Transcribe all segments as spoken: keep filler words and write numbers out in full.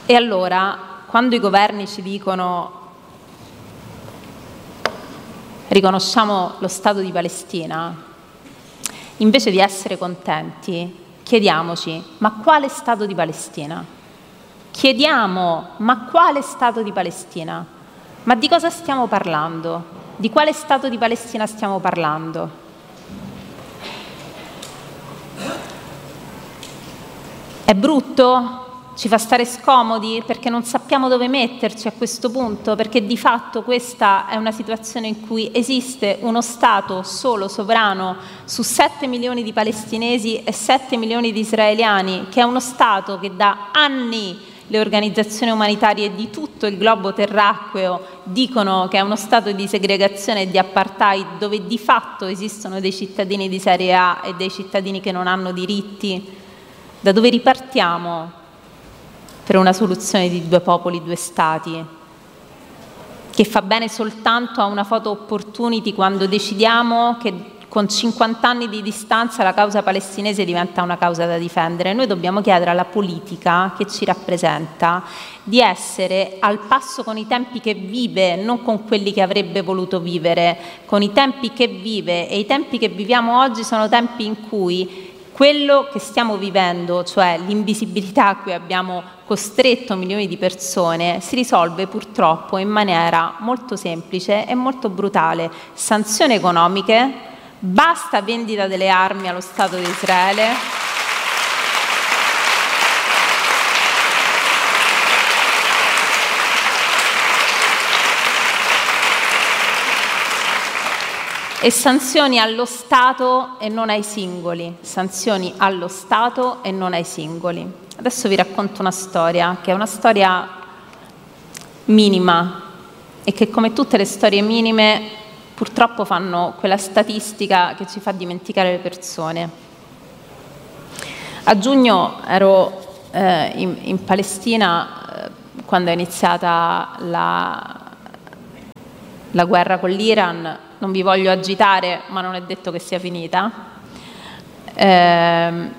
E allora, quando i governi ci dicono riconosciamo lo Stato di Palestina, invece di essere contenti, chiediamoci, ma quale Stato di Palestina? Chiediamo, ma quale Stato di Palestina? Ma di cosa stiamo parlando? Di quale Stato di Palestina stiamo parlando? È brutto? Ci fa stare scomodi perché non sappiamo dove metterci a questo punto, perché di fatto questa è una situazione in cui esiste uno Stato solo, sovrano, su sette milioni di palestinesi e sette milioni di israeliani, che è uno Stato che da anni le organizzazioni umanitarie di tutto il globo terracqueo dicono che è uno Stato di segregazione e di apartheid, dove di fatto esistono dei cittadini di serie A e dei cittadini che non hanno diritti. Da dove ripartiamo per una soluzione di due popoli, due stati, che fa bene soltanto a una photo opportunity quando decidiamo che con cinquanta anni di distanza la causa palestinese diventa una causa da difendere? Noi dobbiamo chiedere alla politica che ci rappresenta di essere al passo con i tempi che vive, non con quelli che avrebbe voluto vivere, con i tempi che vive, e i tempi che viviamo oggi sono tempi in cui quello che stiamo vivendo, cioè l'invisibilità a cui abbiamo costretto milioni di persone, si risolve purtroppo in maniera molto semplice e molto brutale. Sanzioni economiche, basta vendita delle armi allo Stato di Israele, e sanzioni allo Stato e non ai singoli, sanzioni allo Stato e non ai singoli. Adesso vi racconto una storia, che è una storia minima e che, come tutte le storie minime, purtroppo fanno quella statistica che ci fa dimenticare le persone. A giugno ero eh, in, in Palestina eh, quando è iniziata la, la guerra con l'Iran. Non vi voglio agitare, ma non è detto che sia finita. Eh,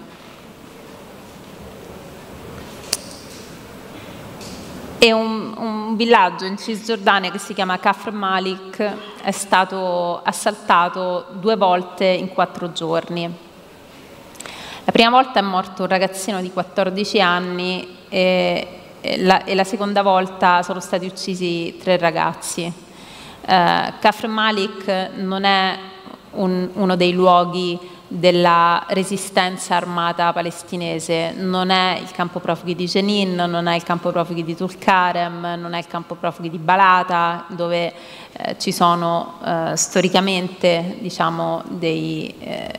e un, un villaggio in Cisgiordania che si chiama Kafr Malik è stato assaltato due volte in quattro giorni. La prima volta è morto un ragazzino di quattordici anni e, e, la, e la seconda volta sono stati uccisi tre ragazzi. Uh, Kafr Malik non è un, uno dei luoghi della resistenza armata palestinese, non è il campo profughi di Jenin, non è il campo profughi di Tulkarem, non è il campo profughi di Balata, dove eh, ci sono eh, storicamente, diciamo, dei eh,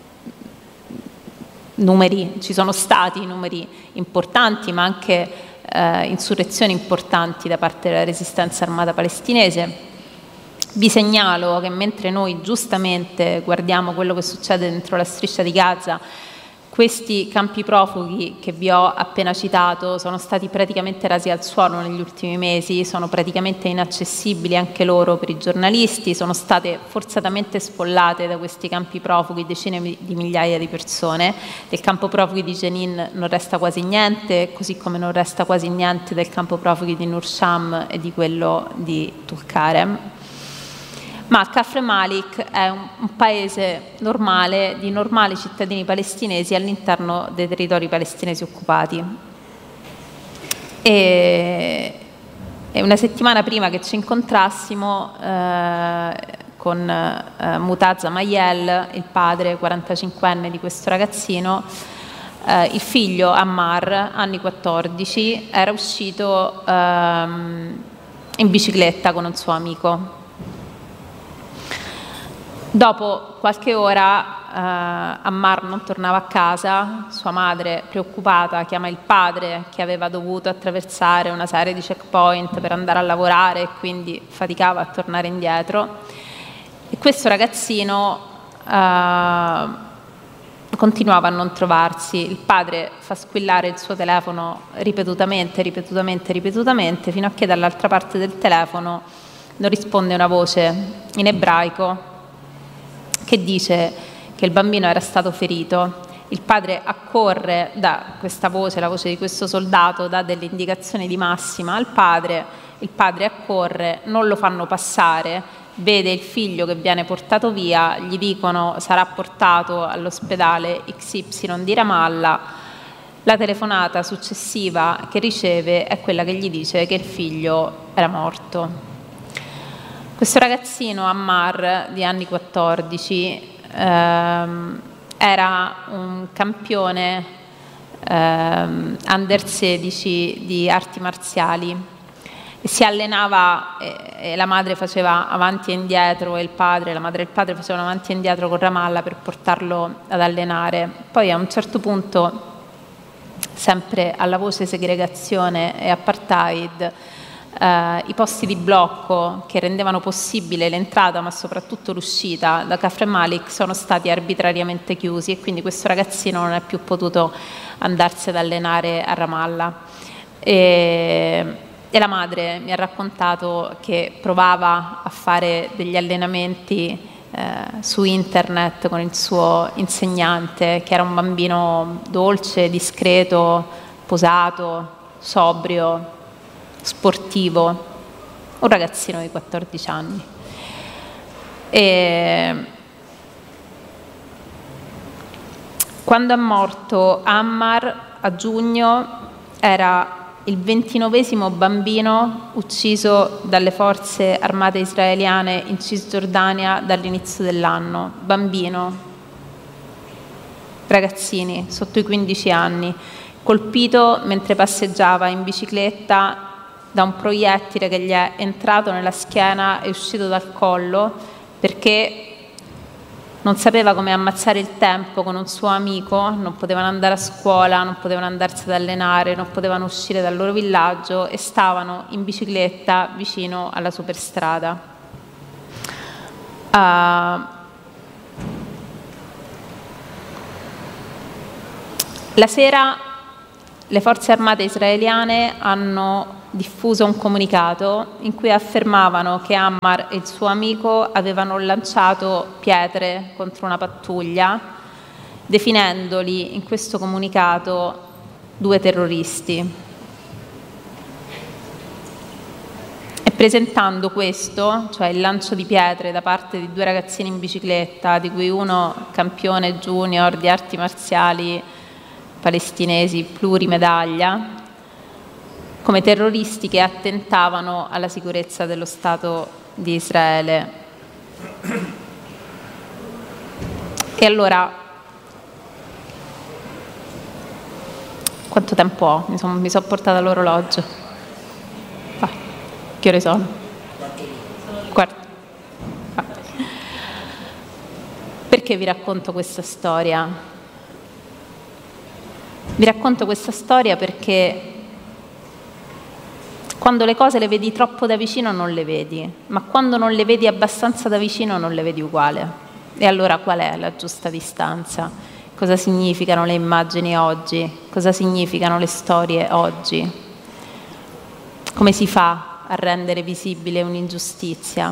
numeri, ci sono stati numeri importanti, ma anche eh, insurrezioni importanti da parte della resistenza armata palestinese. Vi segnalo che mentre noi giustamente guardiamo quello che succede dentro la striscia di Gaza, questi campi profughi che vi ho appena citato sono stati praticamente rasi al suolo negli ultimi mesi, sono praticamente inaccessibili anche loro per i giornalisti, sono state forzatamente sfollate da questi campi profughi decine di migliaia di persone. Del campo profughi di Jenin non resta quasi niente, così come non resta quasi niente del campo profughi di Nur Sham e di quello di Tulkarem. Ma Kafr Malik è un, un paese normale, di normali cittadini palestinesi all'interno dei territori palestinesi occupati. E, e una settimana prima che ci incontrassimo eh, con eh, Mutazza Mayel, il padre quarantacinquenne di questo ragazzino, eh, il figlio Ammar, anni quattordici, era uscito ehm, in bicicletta con un suo amico. Dopo qualche ora eh, Ammar non tornava a casa, sua madre, preoccupata, chiama il padre che aveva dovuto attraversare una serie di checkpoint per andare a lavorare e quindi faticava a tornare indietro. E questo ragazzino eh, continuava a non trovarsi. Il padre fa squillare il suo telefono ripetutamente, ripetutamente, ripetutamente, fino a che dall'altra parte del telefono non risponde una voce in ebraico che dice che il bambino era stato ferito il padre accorre, da questa voce, la voce di questo soldato, dà delle indicazioni di massima al padre, il padre accorre, non lo fanno passare, vede il figlio che viene portato via, gli dicono sarà portato all'ospedale X Y di Ramallah. La telefonata successiva che riceve è quella che gli dice che il figlio era morto. Questo ragazzino, Ammar, di anni quattordici, ehm, era un campione ehm, under sedici di arti marziali e si allenava e, e la madre faceva avanti e indietro e il padre, la madre e il padre facevano avanti e indietro con Ramallah per portarlo ad allenare. Poi a un certo punto, sempre alla voce segregazione e apartheid, eh, i posti di blocco che rendevano possibile l'entrata ma soprattutto l'uscita da Kafr Malik sono stati arbitrariamente chiusi e quindi questo ragazzino non è più potuto andarsi ad allenare a Ramallah. E, e la madre mi ha raccontato che provava a fare degli allenamenti Eh, su internet con il suo insegnante, che era un bambino dolce, discreto, posato, sobrio, sportivo, un ragazzino di quattordici anni. E quando è morto Ammar a giugno era il ventinovesimo bambino ucciso dalle forze armate israeliane in Cisgiordania dall'inizio dell'anno. Bambino, ragazzini sotto i quindici anni, colpito mentre passeggiava in bicicletta da un proiettile che gli è entrato nella schiena e uscito dal collo perché non sapeva come ammazzare il tempo con un suo amico, non potevano andare a scuola, non potevano andarsi ad allenare, non potevano uscire dal loro villaggio e stavano in bicicletta vicino alla superstrada. Uh, la sera le forze armate israeliane hanno diffuso un comunicato in cui affermavano che Ammar e il suo amico avevano lanciato pietre contro una pattuglia, definendoli in questo comunicato due terroristi. E presentando questo, cioè il lancio di pietre da parte di due ragazzini in bicicletta, di cui uno campione junior di arti marziali palestinesi plurimedaglia, come terroristi che attentavano alla sicurezza dello Stato di Israele. E allora, quanto tempo ho? Mi sono mi son portata l'orologio. Ah, che ore sono? Quarto. Ah. Perché vi racconto questa storia? Vi racconto questa storia perché quando le cose le vedi troppo da vicino non le vedi, ma quando non le vedi abbastanza da vicino non le vedi uguale. E allora qual è la giusta distanza? Cosa significano le immagini oggi? Cosa significano le storie oggi? Come si fa a rendere visibile un'ingiustizia?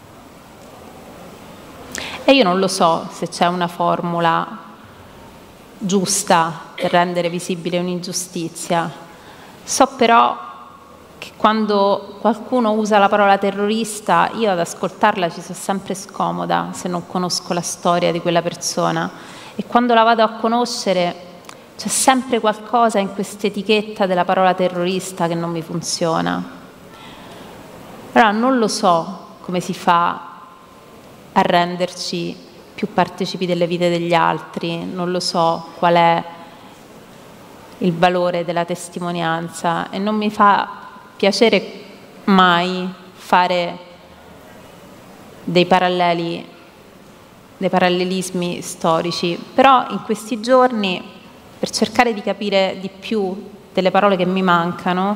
E io non lo so se c'è una formula giusta per rendere visibile un'ingiustizia. So però che quando qualcuno usa la parola terrorista, io ad ascoltarla ci sono sempre scomoda se non conosco la storia di quella persona, e quando la vado a conoscere c'è sempre qualcosa in questa etichetta della parola terrorista che non mi funziona. Allora non lo so come si fa a renderci più partecipi delle vite degli altri, non lo so qual è il valore della testimonianza e non mi fa piacere mai fare dei paralleli, dei parallelismi storici, però in questi giorni, per cercare di capire di più delle parole che mi mancano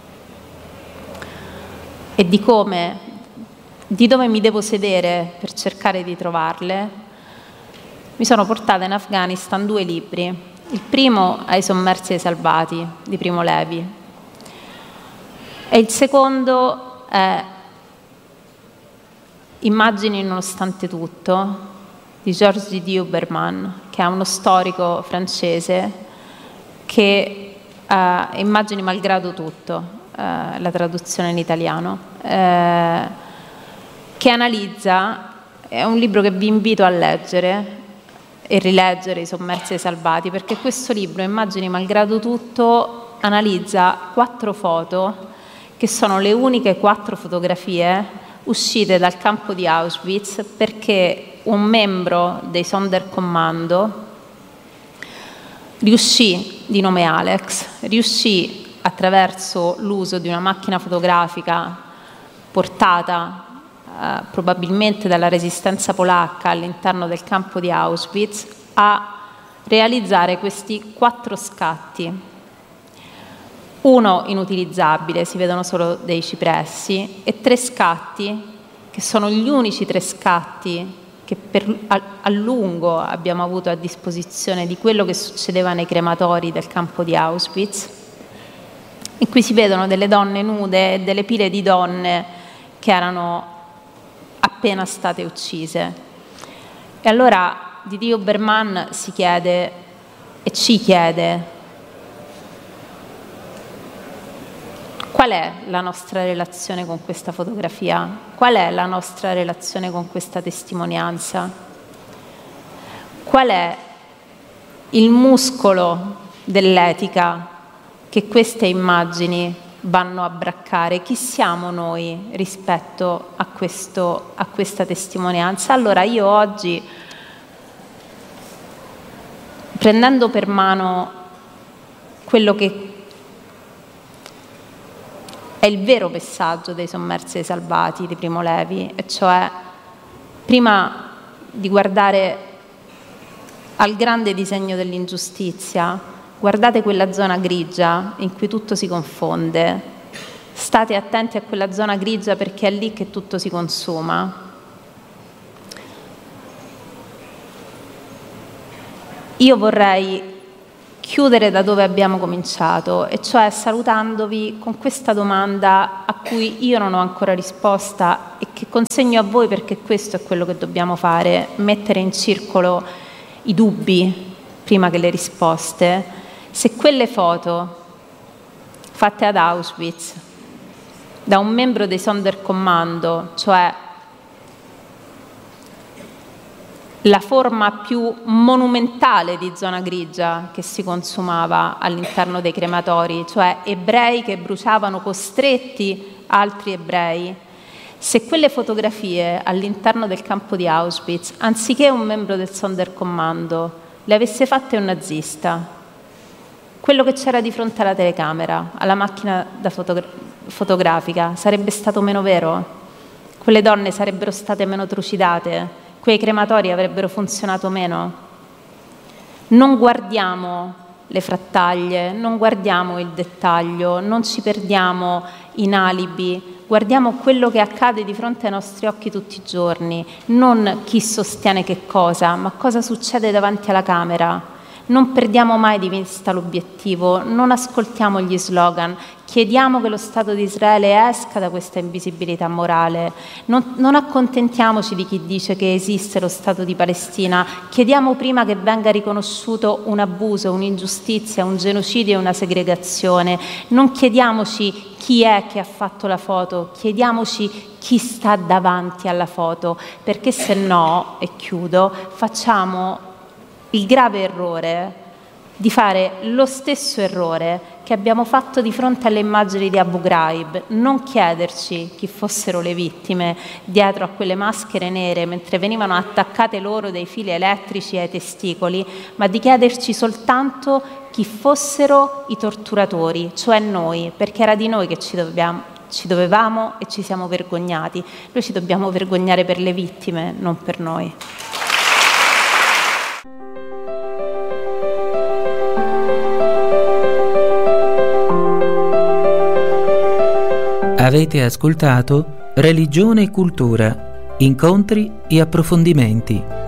e di come, di dove mi devo sedere per cercare di trovarle, mi sono portata in Afghanistan due libri. Il primo, Ai sommersi e ai salvati, di Primo Levi, e il secondo è Immagini nonostante tutto, di Georges D. Huberman, che è uno storico francese che eh, immagini malgrado tutto, eh, la traduzione in italiano, eh, che analizza, è un libro che vi invito a leggere e rileggere, I sommersi e i salvati, perché questo libro, immagini malgrado tutto, analizza quattro foto che sono le uniche quattro fotografie uscite dal campo di Auschwitz, perché un membro dei Sonderkommando riuscì, di nome Alex, riuscì attraverso l'uso di una macchina fotografica portata eh, probabilmente dalla resistenza polacca all'interno del campo di Auschwitz a realizzare questi quattro scatti. Uno inutilizzabile, si vedono solo dei cipressi, e tre scatti che sono gli unici tre scatti che per, a, a lungo abbiamo avuto a disposizione di quello che succedeva nei crematori del campo di Auschwitz, in cui si vedono delle donne nude e delle pile di donne che erano appena state uccise. E allora D D. Huberman si chiede e ci chiede: qual è la nostra relazione con questa fotografia? Qual è la nostra relazione con questa testimonianza? Qual è il muscolo dell'etica che queste immagini vanno a braccare? Chi siamo noi rispetto a, questo, a questa testimonianza? Allora io oggi, prendendo per mano quello che è il vero messaggio dei sommersi e dei salvati di Primo Levi, e cioè, prima di guardare al grande disegno dell'ingiustizia, guardate quella zona grigia in cui tutto si confonde, state attenti a quella zona grigia perché è lì che tutto si consuma. Io vorrei chiudere da dove abbiamo cominciato, e cioè salutandovi con questa domanda a cui io non ho ancora risposta e che consegno a voi, perché questo è quello che dobbiamo fare: mettere in circolo i dubbi prima che le risposte. Se quelle foto fatte ad Auschwitz da un membro dei Sonderkommando, cioè la forma più monumentale di zona grigia che si consumava all'interno dei crematori, cioè ebrei che bruciavano costretti altri ebrei, se quelle fotografie all'interno del campo di Auschwitz, anziché un membro del Sonderkommando, le avesse fatte un nazista, quello che c'era di fronte alla telecamera, alla macchina da fotogra- fotografica, sarebbe stato meno vero? Quelle donne sarebbero state meno trucidate? Quei crematori avrebbero funzionato meno? Non guardiamo le frattaglie, non guardiamo il dettaglio, non ci perdiamo in alibi, guardiamo quello che accade di fronte ai nostri occhi tutti i giorni, non chi sostiene che cosa, ma cosa succede davanti alla camera. Non perdiamo mai di vista l'obiettivo, non ascoltiamo gli slogan, chiediamo che lo Stato di Israele esca da questa invisibilità morale, non, non accontentiamoci di chi dice che esiste lo Stato di Palestina, chiediamo prima che venga riconosciuto un abuso, un'ingiustizia, un genocidio e una segregazione, non chiediamoci chi è che ha fatto la foto, chiediamoci chi sta davanti alla foto, perché se no, e chiudo, facciamo il grave errore di fare lo stesso errore che abbiamo fatto di fronte alle immagini di Abu Ghraib, non chiederci chi fossero le vittime dietro a quelle maschere nere mentre venivano attaccate loro dei fili elettrici ai testicoli, ma di chiederci soltanto chi fossero i torturatori, cioè noi, perché era di noi che ci dobbiamo, ci dovevamo e ci siamo vergognati. Noi ci dobbiamo vergognare per le vittime, non per noi. Avete ascoltato Religione e Cultura, incontri e approfondimenti.